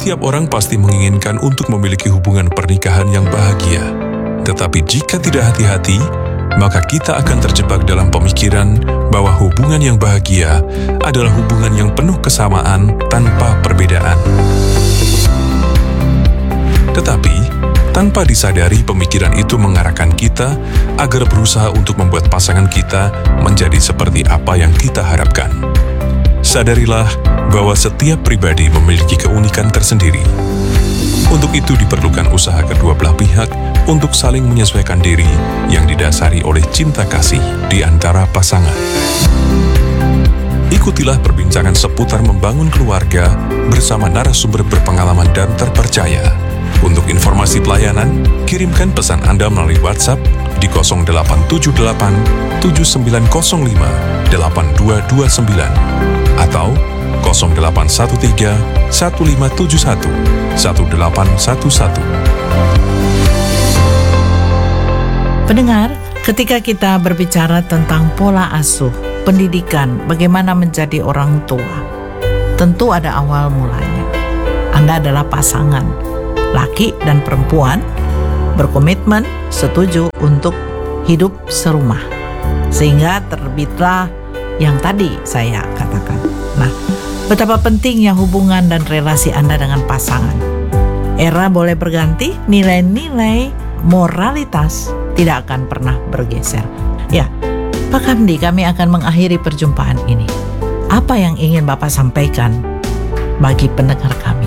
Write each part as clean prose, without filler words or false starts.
Setiap orang pasti menginginkan untuk memiliki hubungan pernikahan yang bahagia. Tetapi jika tidak hati-hati, maka kita akan terjebak dalam pemikiran bahwa hubungan yang bahagia adalah hubungan yang penuh kesamaan tanpa perbedaan. Tetapi, tanpa disadari pemikiran itu mengarahkan kita agar berusaha untuk membuat pasangan kita menjadi seperti apa yang kita harapkan. Sadarilah bahwa setiap pribadi memiliki keunikan tersendiri. Untuk itu diperlukan usaha kedua belah pihak untuk saling menyesuaikan diri yang didasari oleh cinta kasih di antara pasangan. Ikutilah perbincangan seputar membangun keluarga bersama narasumber berpengalaman dan terpercaya. Untuk informasi pelayanan, kirimkan pesan Anda melalui WhatsApp di 0878 7905 8229 atau 0813 1571 1811. Pendengar, ketika kita berbicara tentang pola asuh, pendidikan, bagaimana menjadi orang tua, tentu ada awal mulanya. Anda adalah pasangan, laki dan perempuan, berkomitmen, setuju untuk hidup serumah. Sehingga terbitlah yang tadi saya katakan. Nah, betapa pentingnya hubungan dan relasi Anda dengan pasangan. Era boleh berganti, nilai-nilai moralitas tidak akan pernah bergeser. Ya, Pak Hamdi, kami akan mengakhiri perjumpaan ini. Apa yang ingin Bapak sampaikan bagi pendengar kami?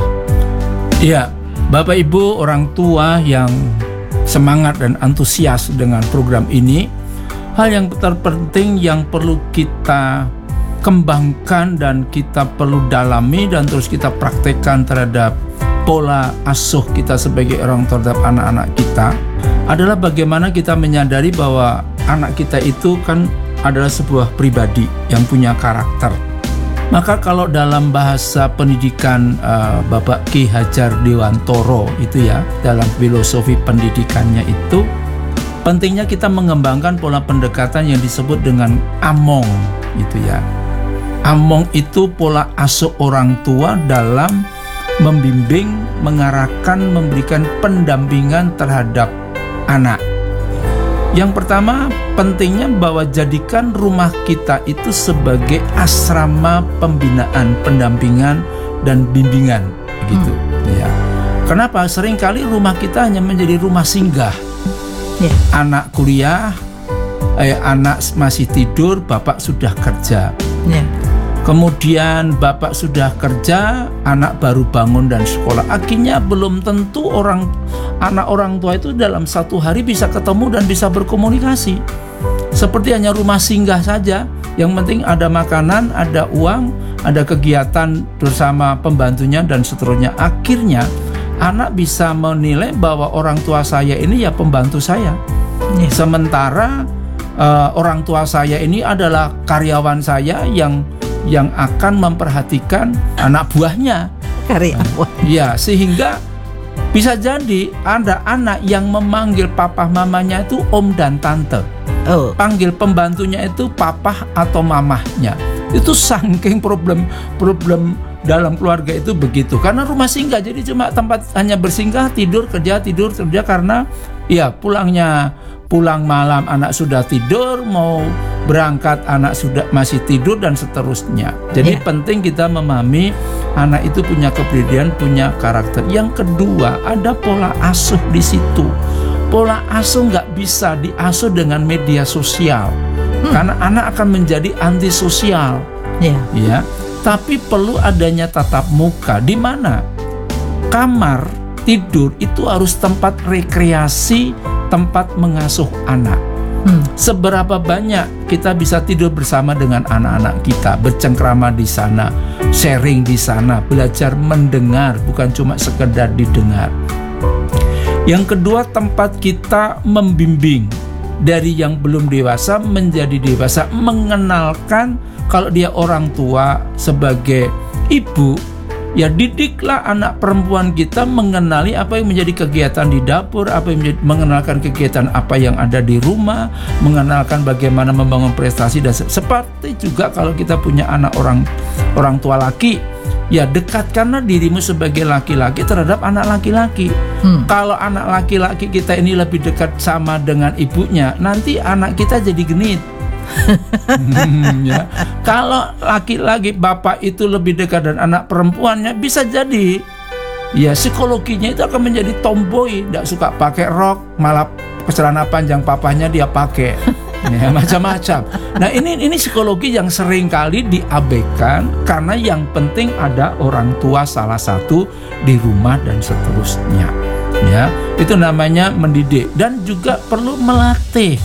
Ya, Bapak Ibu orang tua yang semangat dan antusias dengan program ini, hal yang terpenting yang perlu kita kembangkan dan kita perlu dalami dan terus kita praktekkan terhadap pola asuh kita sebagai orang tua terhadap anak-anak kita adalah bagaimana kita menyadari bahwa anak kita itu kan adalah sebuah pribadi yang punya karakter. Maka kalau dalam bahasa pendidikan Bapak Ki Hajar Dewantoro itu ya, dalam filosofi pendidikannya itu pentingnya kita mengembangkan pola pendekatan yang disebut dengan among gitu ya. Among itu pola asuh orang tua dalam membimbing, mengarahkan, memberikan pendampingan terhadap anak. Yang pertama, pentingnya bahwa jadikan rumah kita itu sebagai asrama pembinaan, pendampingan dan bimbingan gitu ya. Kenapa? Seringkali rumah kita hanya menjadi rumah singgah. Anak kuliah, anak masih tidur, bapak sudah kerja. Kemudian bapak sudah kerja, anak baru bangun dan sekolah. Akhirnya belum tentu anak orang tua itu dalam satu hari bisa ketemu dan bisa berkomunikasi. Seperti hanya rumah singgah saja. Yang penting ada makanan, ada uang, ada kegiatan bersama pembantunya dan seterusnya. Akhirnya anak bisa menilai bahwa orang tua saya ini ya pembantu saya. Sementara orang tua saya ini adalah karyawan saya yang akan memperhatikan anak buahnya. Karyawan. Ya, sehingga bisa jadi ada anak yang memanggil papa mamanya itu om dan tante. Panggil pembantunya itu papa atau mamahnya. Itu saking problem dalam keluarga itu begitu. Karena rumah singgah, jadi cuma tempat hanya bersinggah, tidur kerja karena ya pulang malam anak sudah tidur, mau berangkat anak sudah masih tidur dan seterusnya. Jadi penting kita memahami anak itu punya kepribadian, punya karakter. Yang kedua, ada pola asuh di situ. Pola asuh nggak bisa diasuh dengan media sosial, karena anak akan menjadi antisosial. Ya, tapi perlu adanya tatap muka di mana kamar tidur itu harus tempat rekreasi, tempat mengasuh anak. Seberapa banyak kita bisa tidur bersama dengan anak-anak kita, bercengkrama di sana, sharing di sana, belajar mendengar, bukan cuma sekedar didengar. Yang kedua, tempat kita membimbing dari yang belum dewasa menjadi dewasa, mengenalkan kalau dia orang tua sebagai ibu, ya didiklah anak perempuan kita mengenali apa yang menjadi kegiatan di dapur, mengenalkan kegiatan apa yang ada di rumah, mengenalkan bagaimana membangun prestasi. Dan seperti juga kalau kita punya anak orang tua laki, Ya, dekatkanlah dirimu sebagai laki-laki terhadap anak laki-laki. Kalau anak laki-laki kita ini lebih dekat sama dengan ibunya, nanti anak kita jadi genit. Ya. Kalau laki-laki bapak itu lebih dekat dengan anak perempuannya, bisa jadi ya psikologinya itu akan menjadi tomboy, tidak suka pakai rok, malah celana panjang papanya dia pakai. Ya, macam-macam. Nah, ini psikologi yang sering kali diabaikan karena yang penting ada orang tua salah satu di rumah dan seterusnya. Ya, itu namanya mendidik, dan juga perlu melatih,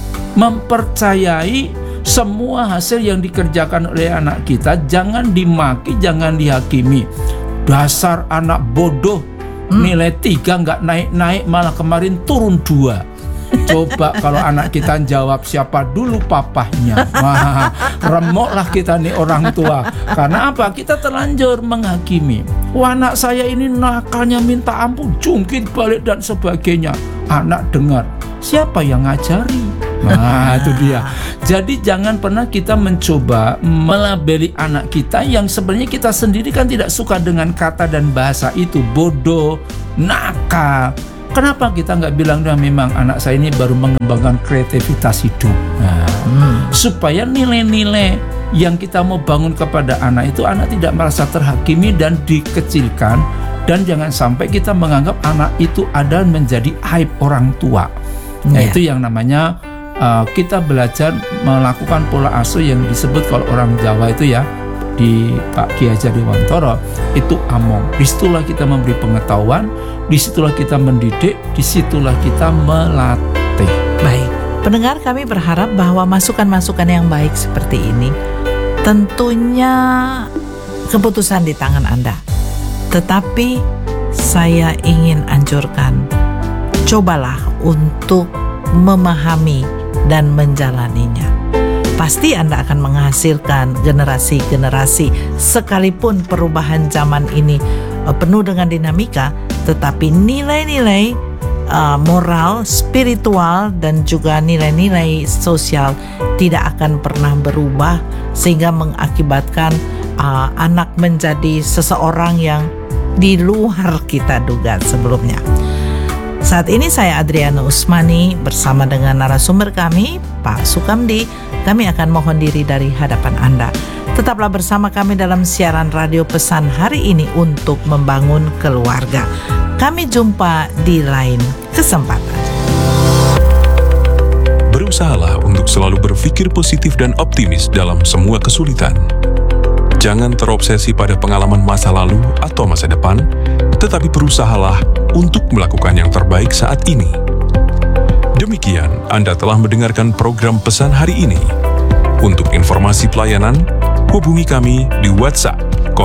mempercayai semua hasil yang dikerjakan oleh anak kita. Jangan dimaki, jangan dihakimi. Dasar anak bodoh, nilai 3 nggak naik-naik, malah kemarin turun 2. Coba kalau anak kita jawab siapa dulu papahnya, wah, remuklah kita nih orang tua. Karena apa? Kita terlanjur menghakimi. Wah, anak saya ini nakalnya minta ampun, jungkit balik dan sebagainya. Anak dengar, siapa yang ngajari? Nah, itu dia. Jadi jangan pernah kita mencoba melabeli anak kita yang sebenarnya kita sendiri kan tidak suka dengan kata dan bahasa itu. Bodoh, nakal. Kenapa kita nggak bilang, nah, memang anak saya ini baru mengembangkan kreativitas hidup. Nah, supaya nilai-nilai yang kita mau bangun kepada anak itu, anak tidak merasa terhakimi dan dikecilkan. Dan jangan sampai kita menganggap anak itu ada menjadi aib orang tua. Nah, itu yang namanya kita belajar melakukan pola asuh yang disebut kalau orang Jawa itu ya, di Pak Ki Hajar Dewantara itu among. Disitulah kita memberi pengetahuan, disitulah kita mendidik, disitulah kita melatih. Baik, pendengar, kami berharap bahwa masukan-masukan yang baik seperti ini tentunya keputusan di tangan Anda. Tetapi saya ingin anjurkan, cobalah untuk memahami dan menjalaninya. Pasti Anda akan menghasilkan generasi-generasi, sekalipun perubahan zaman ini penuh dengan dinamika, tetapi nilai-nilai moral, spiritual, dan juga nilai-nilai sosial tidak akan pernah berubah, sehingga mengakibatkan anak menjadi seseorang yang di luar kita duga sebelumnya. Saat ini saya Adriana Usmani bersama dengan narasumber kami, Pak Sukamdi. Kami akan mohon diri dari hadapan Anda. Tetaplah bersama kami dalam siaran radio pesan hari ini untuk membangun keluarga. Kami jumpa di lain kesempatan. Berusahalah untuk selalu berpikir positif dan optimis dalam semua kesulitan. Jangan terobsesi pada pengalaman masa lalu atau masa depan, tetapi berusahalah untuk melakukan yang terbaik saat ini. Demikian, Anda telah mendengarkan program pesan hari ini. Untuk informasi pelayanan, hubungi kami di WhatsApp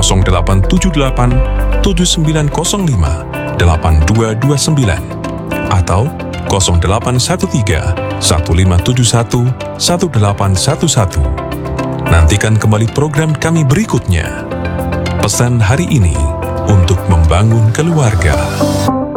0878 7905 8229 atau 0813 1571 1811. Nantikan kembali program kami berikutnya. Pesan hari ini untuk membangun keluarga.